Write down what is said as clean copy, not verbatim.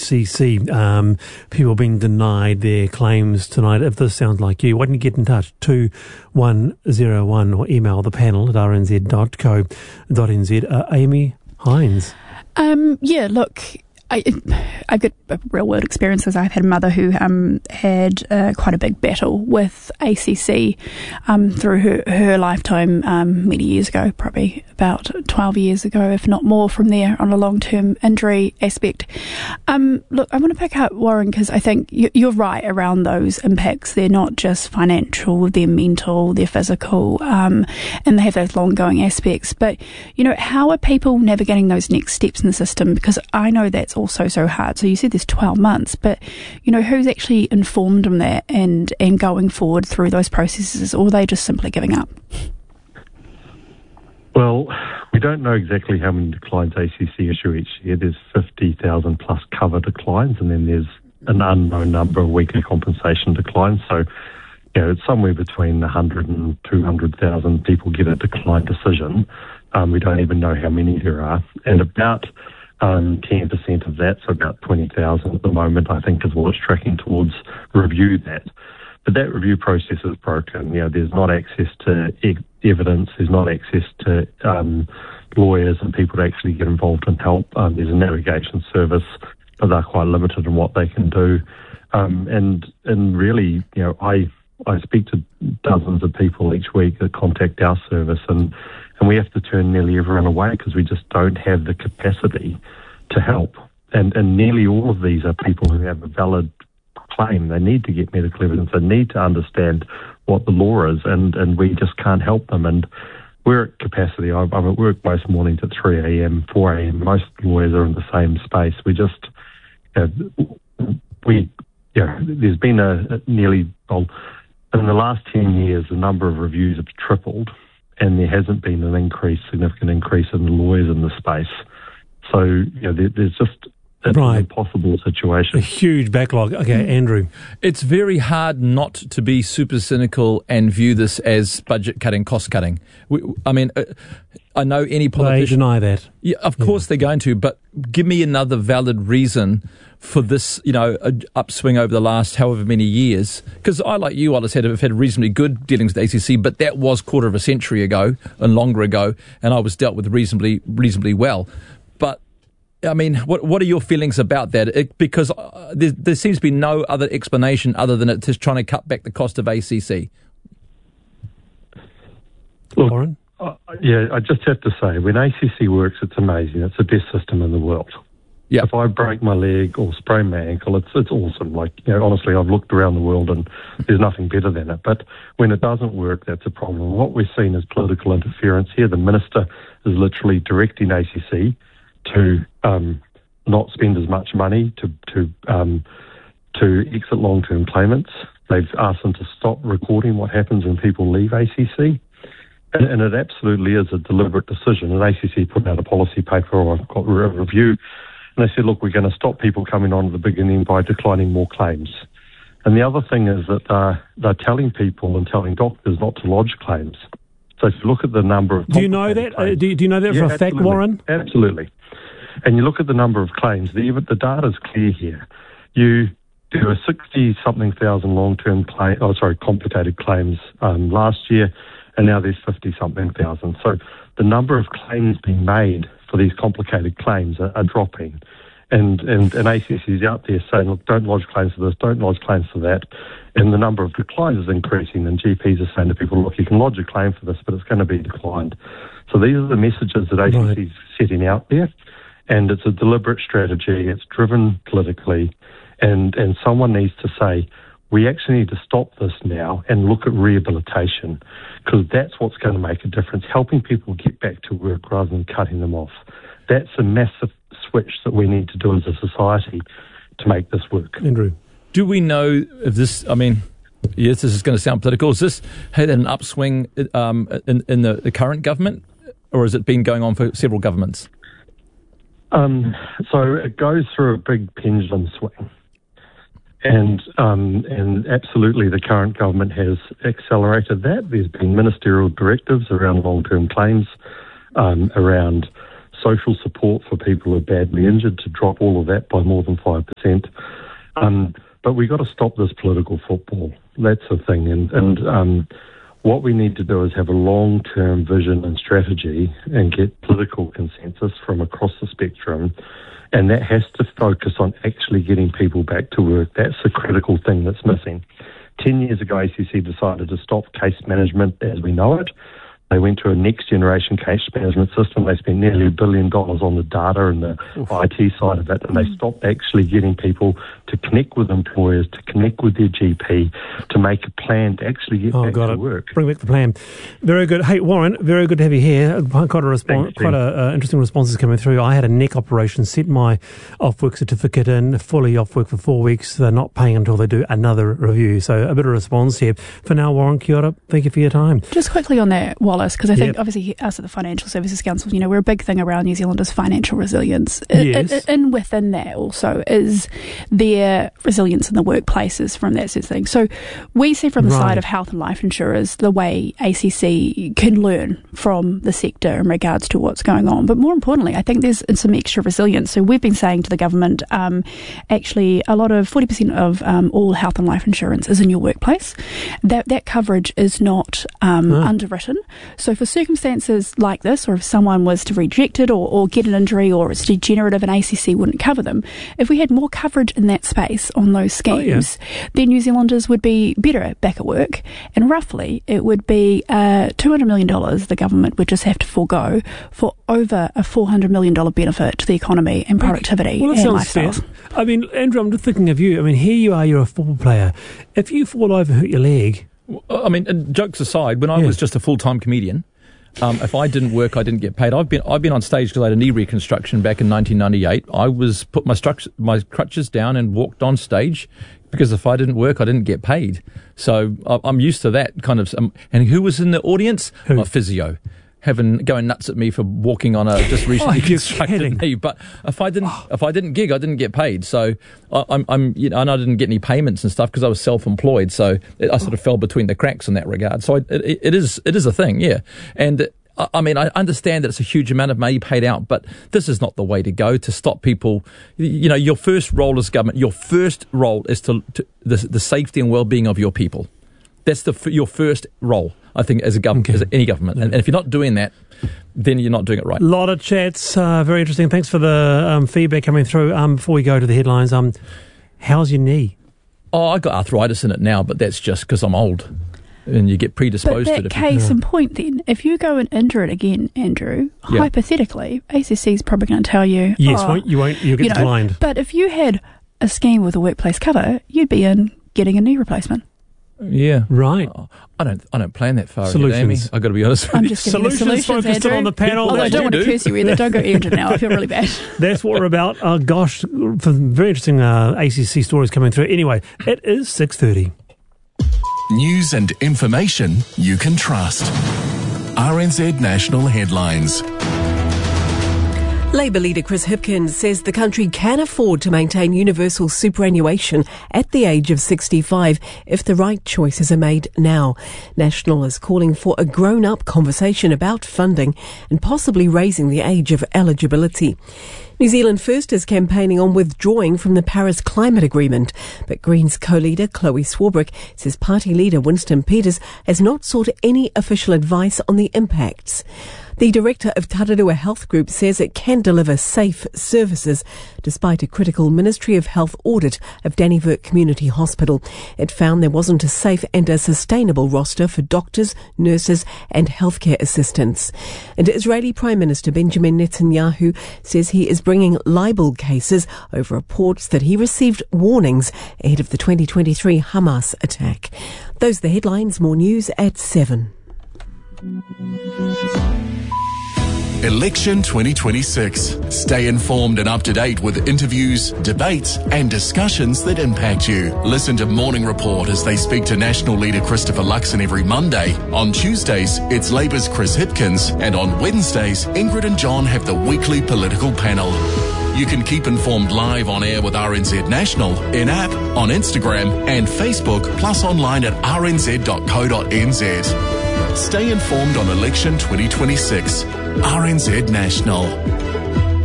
ACC. People being denied their claims tonight. If this sounds like you, why don't you get in touch? 2101 or email the panel at rnz.co.nz. Amy Hines. Look, I've got real world experiences. I've had a mother who had quite a big battle with ACC through her lifetime many years ago, probably about 12 years ago, if not more, from there on a long-term injury aspect. Look, I want to pick up, Warren, because I think you're right around those impacts. They're not just financial, they're mental, they're physical, and they have those long-going aspects. But, how are people navigating those next steps in the system? Because I know that's also so hard. So you said there's 12 months, but who's actually informed them that and going forward through those processes, or are they just simply giving up? Well, we don't know exactly how many declines ACC issue each year. There's 50,000 plus cover declines, and then there's an unknown number of weekly compensation declines. So, it's somewhere between 100 and 200,000 people get a decline decision. We don't even know how many there are, and about 10% of that, so about 20,000 at the moment, I think, is what it's tracking towards review that. But that review process is broken. There's not access to evidence, there's not access to lawyers and people to actually get involved and help. There's a navigation service, but they're quite limited in what they can do. And really, I speak to dozens of people each week that contact our service, and we have to turn nearly everyone away because we just don't have the capacity to help. And nearly all of these are people who have a valid claim. They need to get medical evidence. They need to understand what the law is, and we just can't help them. And we're at capacity. I'm at work most mornings at 3 a.m., 4 a.m. Most lawyers are in the same space. We just, there's been in the last 10 years, the number of reviews have tripled, and there hasn't been an significant increase in the lawyers in the space. So, there's just an impossible situation. A huge backlog. Okay, Andrew. It's very hard not to be super cynical and view this as budget cutting, cost cutting. I know any politician... They deny that. Yeah, of course they're going to, but give me another valid reason for this, upswing over the last however many years. Because I, like you, Wallace, have had reasonably good dealings with the ACC, but that was quarter of a century ago and longer ago, and I was dealt with reasonably well. But what are your feelings about that? Because there seems to be no other explanation other than it just trying to cut back the cost of ACC. Look, Warren? I just have to say, when ACC works, it's amazing. It's the best system in the world. Yeah. If I break my leg or sprain my ankle, it's awesome. Honestly, I've looked around the world and there's nothing better than it. But when it doesn't work, that's a problem. What we're seeing is political interference here. The minister is literally directing ACC to not spend as much money to exit long-term claimants. They've asked them to stop recording what happens when people leave ACC. And it absolutely is a deliberate decision. And ACC put out a policy paper, or I've got a review, and they said, look, we're going to stop people coming on at the beginning by declining more claims. And the other thing is that they're telling people and telling doctors not to lodge claims. So if you look at the number of... Do you know that? Do you know that for a fact, Warren? Absolutely. And you look at the number of claims, the data's clear here. You do a 60-something thousand complicated claims last year, and now there's 50-something thousand. So the number of claims being made for these complicated claims are dropping. And ACC is out there saying, look, don't lodge claims for this, don't lodge claims for that. And the number of declines is increasing, and GPs are saying to people, look, you can lodge a claim for this, but it's going to be declined. So these are the messages that ACC is setting out there, and it's a deliberate strategy. It's driven politically, and someone needs to say, we actually need to stop this now and look at rehabilitation, because that's what's going to make a difference, helping people get back to work rather than cutting them off. That's a massive switch that we need to do as a society to make this work. Andrew. Do we know if this, yes, this is going to sound political, has this had an upswing in the current government, or has it been going on for several governments? So it goes through a big pendulum swing. And absolutely the current government has accelerated that. There's been ministerial directives around long-term claims, around social support for people who are badly injured, to drop all of that by more than 5%. But we've got to stop this political football. That's the thing. And what we need to do is have a long-term vision and strategy and get political consensus from across the spectrum. And that has to focus on actually getting people back to work. That's the critical thing that's missing. 10 years ago, ACC decided to stop case management as we know it. They went to a next-generation case management system. They spent nearly $1 billion on the data and the IT side of it, and they stopped actually getting people to connect with employers, to connect with their GP, to make a plan to actually get back to work. Bring back the plan. Very good. Hey, Warren, very good to have you here. Quite a interesting responses coming through. I had a neck operation, sent my off-work certificate in, fully off work for 4 weeks. They're not paying until they do another review. So a bit of response here. For now, Warren, kia ora. Thank you for your time. Just quickly on that, because I think obviously us at the Financial Services Council, we're a big thing around New Zealanders' financial resilience. Yes. And within that also is their resilience in the workplaces from that sort of thing. So we see from the side of health and life insurers the way ACC can learn from the sector in regards to what's going on. But more importantly, I think there's some extra resilience. So we've been saying to the government, actually a lot of 40% of all health and life insurance is in your workplace. That coverage is not underwritten. So for circumstances like this, or if someone was to reject it or get an injury or it's degenerative and ACC wouldn't cover them, if we had more coverage in that space on those schemes, then New Zealanders would be better back at work, and roughly it would be $200 million the government would just have to forego for over a $400 million benefit to the economy and productivity and lifestyles. Fair. I mean, Andrew, I'm just thinking of you. I mean, here you are, you're a football player. If you fall over, hurt your leg... I mean, jokes aside, when I was just a full-time comedian, if I didn't work, I didn't get paid. I've been on stage because I had a knee reconstruction back in 1998. I put my crutches down and walked on stage because if I didn't work, I didn't get paid. So I'm used to that kind of. And who was in the audience? My physio. Going nuts at me for walking on a just recently constructed knee. But if I didn't gig, I didn't get paid. So and I didn't get any payments and stuff because I was self-employed. So I sort of fell between the cracks in that regard. So it is a thing, yeah. And I mean, I understand that it's a huge amount of money paid out, but this is not the way to go to stop people. Your first role as government, your first role is to the safety and well-being of your people. That's your first role, I think, as a government, as any government. And if you're not doing that, then you're not doing it right. A lot of chats, very interesting. Thanks for the feedback coming through. Before we go to the headlines, how's your knee? Oh, I got arthritis in it now, but that's just because I'm old. And you get predisposed to it. But that case in point then, if you go and injure it again, Andrew, hypothetically, ACC is probably going to tell you... Yes, you'll get declined. But if you had a scheme with a workplace cover, you'd be in getting a knee replacement. Yeah, right. I don't plan that far. Solutions. Amy. I got to be honest. I'm just solutions focused on the panel. I don't want to curse you either. Don't go injured now. I feel really bad. That's what we're about. Gosh, very interesting ACC stories coming through. Anyway, it is 6:30. News and information you can trust. RNZ National Headlines. Labour leader Chris Hipkins says the country can afford to maintain universal superannuation at the age of 65 if the right choices are made now. National is calling for a grown-up conversation about funding and possibly raising the age of eligibility. New Zealand First is campaigning on withdrawing from the Paris Climate Agreement, but Greens co-leader Chloe Swarbrick says party leader Winston Peters has not sought any official advice on the impacts. The director of Tararua Health Group says it can deliver safe services despite a critical Ministry of Health audit of Dannevirke Community Hospital. It found there wasn't a safe and a sustainable roster for doctors, nurses and healthcare assistants. And Israeli Prime Minister Benjamin Netanyahu says he is bringing libel cases over reports that he received warnings ahead of the 2023 Hamas attack. Those are the headlines. More news at 7. Election 2026. Stay informed and up to date with interviews, debates and discussions that impact you. Listen to Morning Report as they speak to National Leader Christopher Luxon every Monday. On Tuesdays, it's Labour's Chris Hipkins. And on Wednesdays, Ingrid and John have the weekly political panel. You can keep informed live on air with RNZ National, in-app, on Instagram and Facebook, plus online at rnz.co.nz. Stay informed on Election 2026. RNZ National.